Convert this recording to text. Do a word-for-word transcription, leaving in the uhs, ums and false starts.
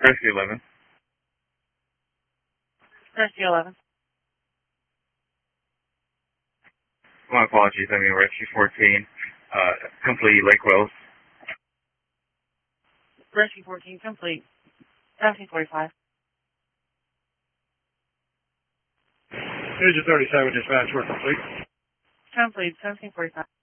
Rescue eleven. Rescue eleven. My apologies, I mean Rescue fourteen. Uh, complete Lake Wells. Rescue fourteen, complete. seventeen forty-five. Agent thirty-seven, dispatch, we're complete. Complete, seventeen forty-five.